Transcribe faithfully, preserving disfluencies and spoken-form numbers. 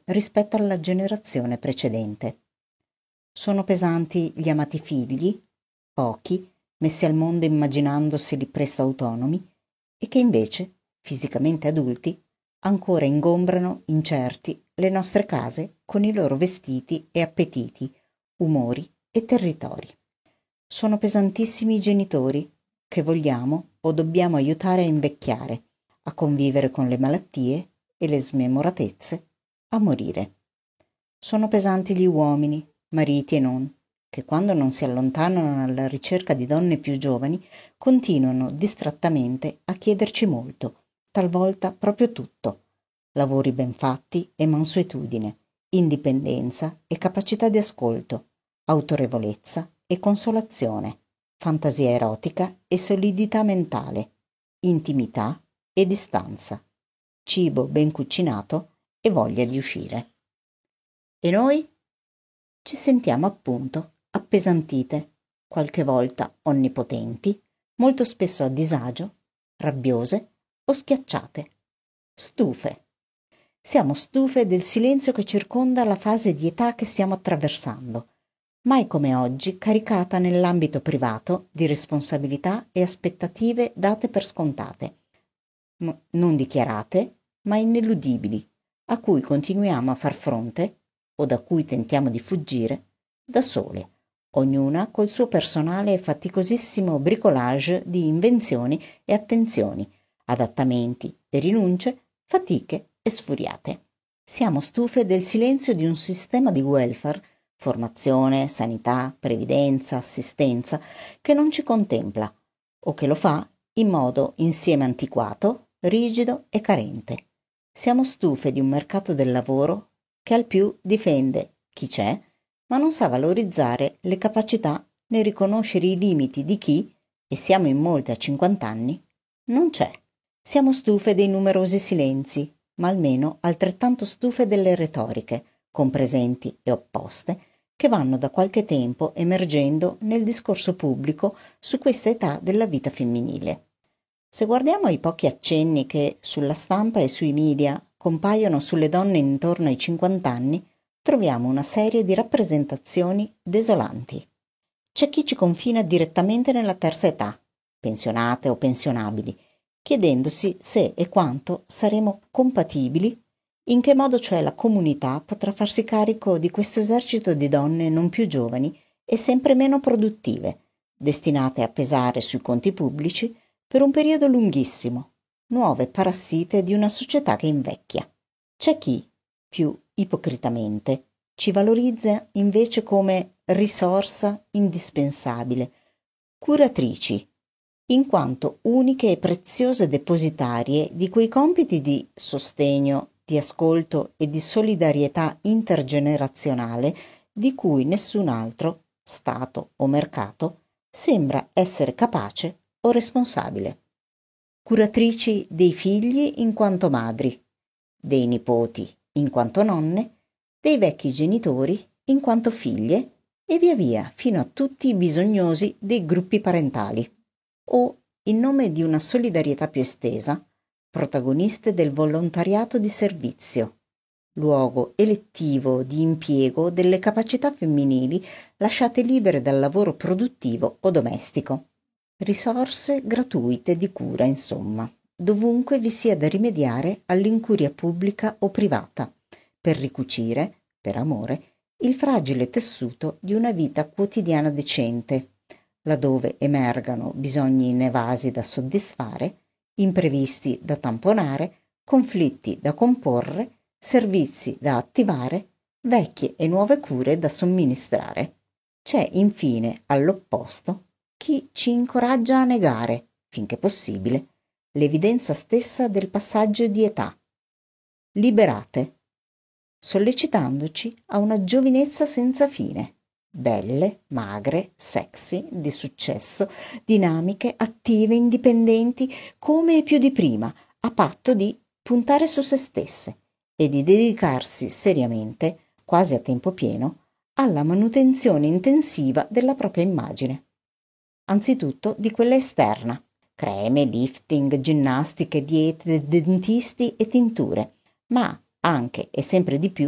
rispetto alla generazione precedente. Sono pesanti gli amati figli, pochi, messi al mondo immaginandoseli presto autonomi, e che invece, fisicamente adulti, ancora ingombrano incerti le nostre case con i loro vestiti e appetiti, umori e territori. Sono pesantissimi i genitori che vogliamo o dobbiamo aiutare a invecchiare, a convivere con le malattie e le smemoratezze, a morire. Sono pesanti gli uomini, mariti e non, che quando non si allontanano alla ricerca di donne più giovani continuano distrattamente a chiederci molto, talvolta proprio tutto: lavori ben fatti e mansuetudine, indipendenza e capacità di ascolto, autorevolezza e consolazione, fantasia erotica e solidità mentale, intimità e distanza, cibo ben cucinato e voglia di uscire. E noi? Ci sentiamo appunto appesantite, qualche volta onnipotenti, molto spesso a disagio, rabbiose o schiacciate, stufe. Siamo stufe del silenzio che circonda la fase di età che stiamo attraversando, mai come oggi caricata nell'ambito privato di responsabilità e aspettative date per scontate, m- non dichiarate, ma ineludibili, a cui continuiamo a far fronte, o da cui tentiamo di fuggire, da sole, ognuna col suo personale e faticosissimo bricolage di invenzioni e attenzioni, adattamenti e rinunce, fatiche e sfuriate. Siamo stufe del silenzio di un sistema di welfare, formazione, sanità, previdenza, assistenza, che non ci contempla, o che lo fa in modo insieme antiquato, rigido e carente. Siamo stufe di un mercato del lavoro che al più difende chi c'è, ma non sa valorizzare le capacità né riconoscere i limiti di chi, e siamo in molte a cinquanta anni, non c'è. Siamo stufe dei numerosi silenzi, ma almeno altrettanto stufe delle retoriche, compresenti e opposte, che vanno da qualche tempo emergendo nel discorso pubblico su questa età della vita femminile. Se guardiamo i pochi accenni che sulla stampa e sui media compaiono sulle donne intorno ai cinquanta anni, troviamo una serie di rappresentazioni desolanti. C'è chi ci confina direttamente nella terza età, pensionate o pensionabili, chiedendosi se e quanto saremo compatibili, in che modo cioè la comunità potrà farsi carico di questo esercito di donne non più giovani e sempre meno produttive, destinate a pesare sui conti pubblici per un periodo lunghissimo, nuove parassite di una società che invecchia. C'è chi, più ipocritamente, ci valorizza invece come risorsa indispensabile, curatrici, in quanto uniche e preziose depositarie di quei compiti di sostegno, di ascolto e di solidarietà intergenerazionale di cui nessun altro, Stato o mercato, sembra essere capace o responsabile. Curatrici dei figli in quanto madri, dei nipoti in quanto nonne, dei vecchi genitori in quanto figlie e via via fino a tutti i bisognosi dei gruppi parentali, o, in nome di una solidarietà più estesa, protagoniste del volontariato di servizio, luogo elettivo di impiego delle capacità femminili lasciate libere dal lavoro produttivo o domestico. Risorse gratuite di cura, insomma, dovunque vi sia da rimediare all'incuria pubblica o privata, per ricucire, per amore, il fragile tessuto di una vita quotidiana decente, laddove emergano bisogni inevasi da soddisfare, imprevisti da tamponare, conflitti da comporre, servizi da attivare, vecchie e nuove cure da somministrare. C'è infine, all'opposto, chi ci incoraggia a negare, finché possibile, l'evidenza stessa del passaggio di età. Liberate, sollecitandoci a una giovinezza senza fine, belle, magre, sexy, di successo, dinamiche, attive, indipendenti, come e più di prima, a patto di puntare su se stesse e di dedicarsi seriamente, quasi a tempo pieno, alla manutenzione intensiva della propria immagine. Anzitutto di quella esterna, creme, lifting, ginnastiche, diete, dentisti e tinture, ma anche e sempre di più